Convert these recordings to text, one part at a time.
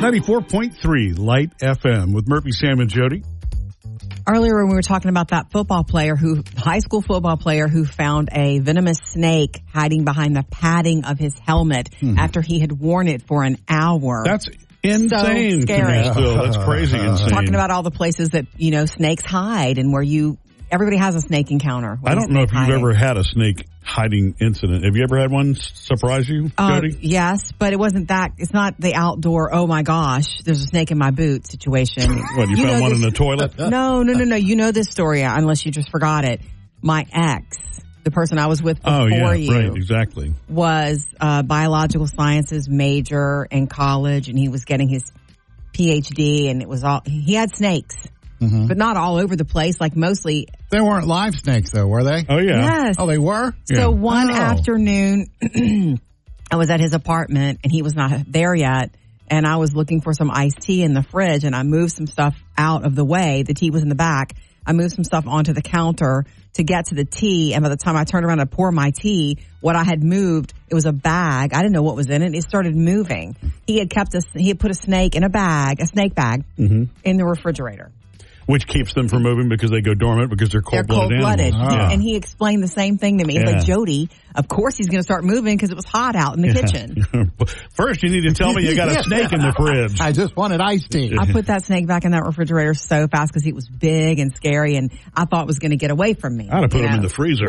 94.3 Light FM with Murphy, Sam, and Jody. Earlier when we were talking about that high school football player who found a venomous snake hiding behind the padding of his helmet after he had worn it for an hour. That's insane. So scary. That's crazy insane. Talking about all the places that, snakes hide and where everybody has a snake encounter. I don't know if you've ever had a snake hiding incident. Have you ever had one surprise you, Jody? Yes, but it wasn't that. It's not the outdoor, oh my gosh, there's a snake in my boot situation. What, you found one in the toilet? No. You know this story unless you just forgot it. My ex, the person I was with before you. Right, exactly. Was a biological sciences major in college, and he was getting his PhD, and he had snakes. Mm-hmm. But not all over the place, like mostly. They weren't live snakes, though, were they? Oh, yeah. Yes. Oh, they were? So one afternoon, I was at his apartment, and he was not there yet, and I was looking for some iced tea in the fridge, and I moved some stuff out of the way. The tea was in the back. I moved some stuff onto the counter to get to the tea, and by the time I turned around to pour my tea, what I had moved, it was a bag. I didn't know what was in it. It started moving. He had put a snake in a snake bag, in the refrigerator. Which keeps them from moving because they go dormant because they're cold-blooded animals. Yeah. And he explained the same thing to me. He's like, Jody, of course he's going to start moving because it was hot out in the kitchen. First, you need to tell me you got a snake in the fridge. I just wanted iced tea. I put that snake back in that refrigerator so fast because it was big and scary, and I thought it was going to get away from me. I'd have put him in the freezer.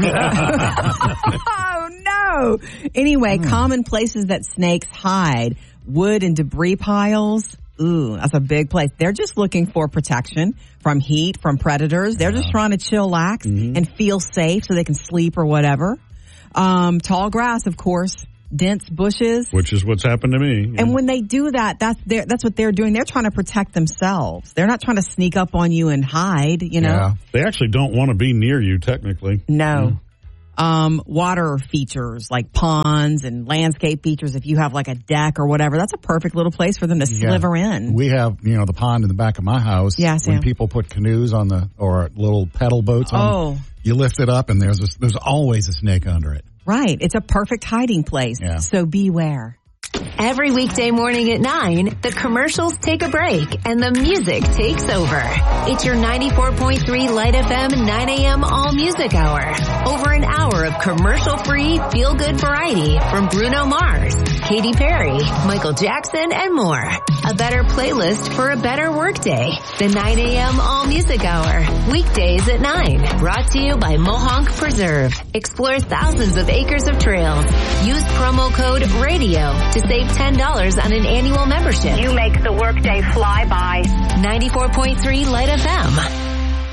Oh, no. Anyway, common places that snakes hide, wood and debris piles. Ooh, that's a big place. They're just looking for protection from heat, from predators. They're just trying to chillax and feel safe so they can sleep or whatever. Tall grass, of course. Dense bushes. Which is what's happened to me. And when they do that, that's what they're doing. They're trying to protect themselves. They're not trying to sneak up on you and hide, know. Yeah. They actually don't want to be near you, technically. No. Water features like ponds and landscape features. If you have like a deck or whatever, that's a perfect little place for them to sliver in. We have, the pond in the back of my house. Yeah, Sam. When people put canoes or little pedal boats on, you lift it up and there's always a snake under it. Right. It's a perfect hiding place. Yeah. So beware. Every weekday morning at 9, the commercials take a break and the music takes over. It's your 94.3 Light FM 9 a.m. All Music Hour. Over an hour of commercial-free, feel-good variety from Bruno Mars, Katy Perry, Michael Jackson, and more. A better playlist for a better workday. The 9 a.m. All Music Hour. Weekdays at 9. Brought to you by Mohonk Preserve. Explore thousands of acres of trails. Use promo code RADIO to save $10 on an annual membership. You make the workday fly by. 94.3 Light FM.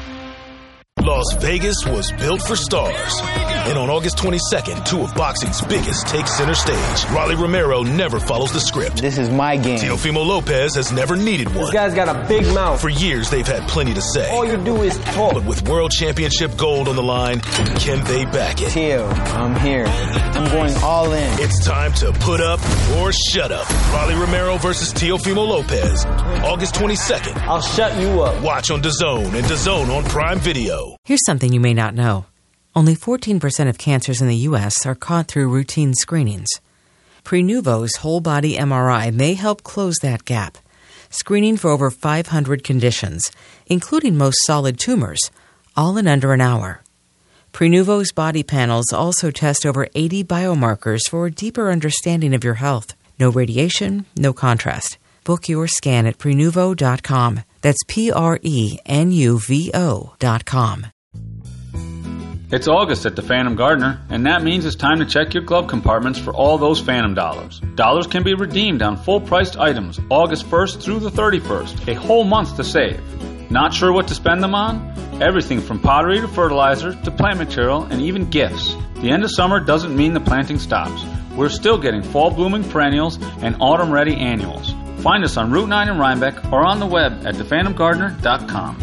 Las Vegas was built for stars. And on August 22nd, two of boxing's biggest take center stage. Rolly Romero never follows the script. This is my game. Teofimo Lopez has never needed one. This guy's got a big mouth. For years, they've had plenty to say. All you do is talk. But with World Championship gold on the line, can they back it? Teo, I'm here. I'm going all in. It's time to put up or shut up. Rolly Romero versus Teofimo Lopez. August 22nd. I'll shut you up. Watch on DAZN and DAZN on Prime Video. Here's something you may not know. Only 14% of cancers in the U.S. are caught through routine screenings. Prenuvo's whole-body MRI may help close that gap, screening for over 500 conditions, including most solid tumors, all in under an hour. Prenuvo's body panels also test over 80 biomarkers for a deeper understanding of your health. No radiation, no contrast. Book your scan at Prenuvo.com. That's Prenuvo.com. It's August at the Phantom Gardener, and that means it's time to check your glove compartments for all those Phantom dollars. Dollars can be redeemed on full-priced items August 1st through the 31st, a whole month to save. Not sure what to spend them on? Everything from pottery to fertilizer to plant material and even gifts. The end of summer doesn't mean the planting stops. We're still getting fall-blooming perennials and autumn-ready annuals. Find us on Route 9 in Rhinebeck or on the web at thephantomgardener.com.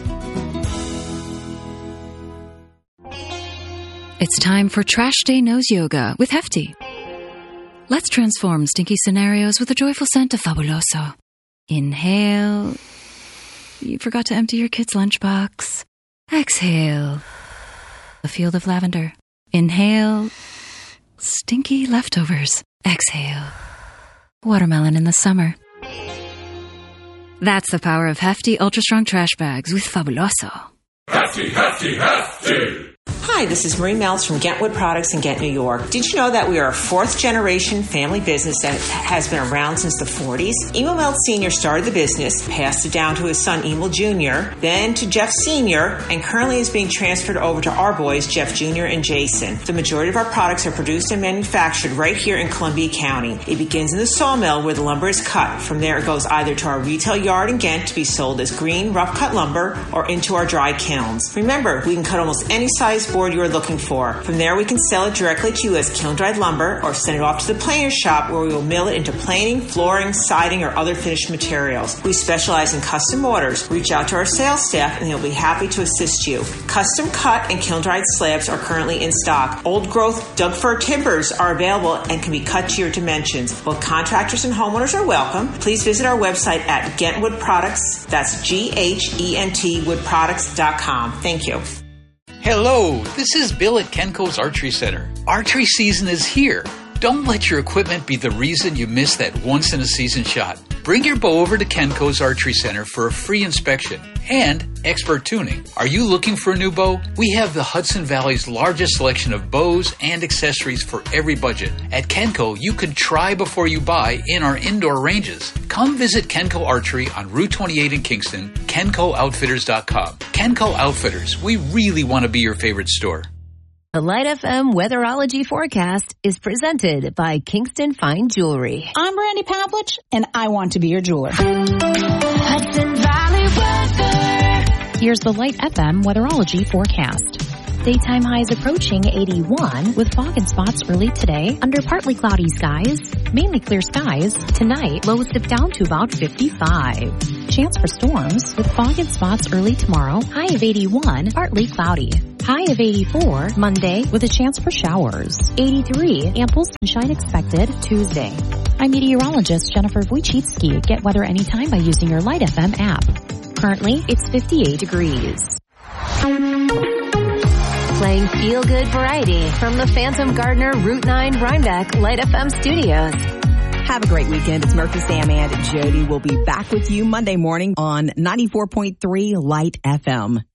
It's time for Trash Day Nose Yoga with Hefty. Let's transform stinky scenarios with a joyful scent of Fabuloso. Inhale. You forgot to empty your kid's lunchbox. Exhale. A field of lavender. Inhale. Stinky leftovers. Exhale. Watermelon in the summer. That's the power of Hefty Ultra Strong Trash Bags with Fabuloso. Hefty, hefty, hefty! Hi, this is Marie Meltz from Gentwood Products in Ghent, New York. Did you know that we are a fourth-generation family business that has been around since the 40s? Emil Meltz Sr. started the business, passed it down to his son Emil Jr., then to Jeff Sr., and currently is being transferred over to our boys, Jeff Jr. and Jason. The majority of our products are produced and manufactured right here in Columbia County. It begins in the sawmill where the lumber is cut. From there, it goes either to our retail yard in Ghent to be sold as green, rough-cut lumber or into our dry kilns. Remember, we can cut almost any size board you are looking for. From there, we can sell it directly to you as kiln-dried lumber or send it off to the planer shop where we will mill it into planing, flooring, siding, or other finished materials. We specialize in custom orders. Reach out to our sales staff and they'll be happy to assist you. Custom cut and kiln-dried slabs are currently in stock. Old-growth Doug fir timbers are available and can be cut to your dimensions. Both contractors and homeowners are welcome. Please visit our website at Gentwood Products. That's G-H-E-N-T woodproducts.com. Thank you. Hello, this is Bill at Kenco's Archery Center. Archery season is here. Don't let your equipment be the reason you miss that once-in-a-season shot. Bring your bow over to Kenco's Archery Center for a free inspection and expert tuning. Are you looking for a new bow? We have the Hudson Valley's largest selection of bows and accessories for every budget. At Kenco, you can try before you buy in our indoor ranges. Come visit Kenco Archery on Route 28 in Kingston, KencoOutfitters.com. Kenco Outfitters, we really want to be your favorite store. The Light FM Weatherology Forecast is presented by Kingston Fine Jewelry. I'm Brandy Pavlich, and I want to be your jeweler. Hudson Valley Weather. Here's the Light FM Weatherology Forecast. Daytime highs approaching 81 with fog and spots early today under partly cloudy skies. Mainly clear skies. Tonight, lows dip down to about 55. Chance for storms with fog and spots early tomorrow. High of 81, partly cloudy. High of 84 Monday with a chance for showers. 83, ample sunshine expected Tuesday. I'm meteorologist Jennifer Wojcicki. Get weather anytime by using your Light FM app. Currently, it's 58 degrees. Playing feel-good variety from the Phantom Gardener Route 9 Rhinebeck Light FM studios. Have a great weekend. It's Murphy, Sam, and Jody. We'll be back with you Monday morning on 94.3 Light FM.